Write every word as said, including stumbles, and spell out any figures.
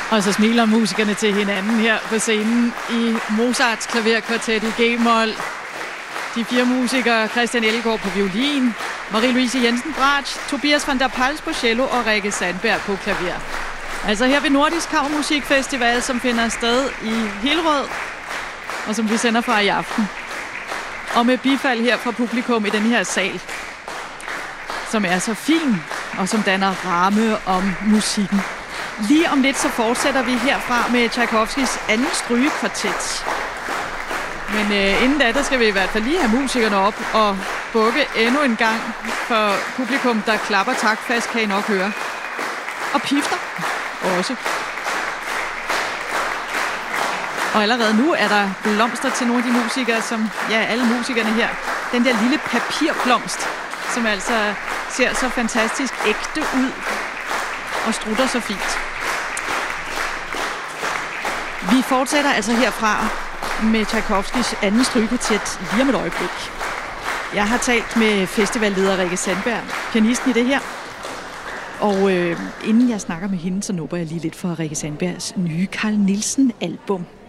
Og så smiler musikerne til hinanden her på scenen i Mozarts klaverkvartet i G-mol. De fire musikere, Christian Ellegaard på violin, Marie-Louise Jensen bratsch, Tobias van der Pals på cello og Rikke Sandberg på klaver. Altså her ved Nordisk Kammermusikfestival, som finder sted i Hillerød, og som vi sender fra i aften. Og med bifald her fra publikum i den her sal, som er så fin, og som danner ramme om musikken. Lige om lidt så fortsætter vi herfra med Tchaikovskys anden strygekvartet. Men øh, inden da, der skal vi i hvert fald lige have musikerne op og bukke endnu en gang for publikum, der klapper taktfast, kan I nok høre. Og pifter også. Og allerede nu er der blomster til nogle af de musikere, som, ja, alle musikerne her. Den der lille papirblomst, som altså ser så fantastisk ægte ud og strutter så fint. Vi fortsætter altså herfra med Tchaikovskys anden strygekvartet lige om et øjeblik. Jeg har talt med festivalleder Rikke Sandberg, pianisten i det her. Og øh, inden jeg snakker med hende, så nubber jeg lige lidt for Rikke Sandbergs nye Carl Nielsen-album.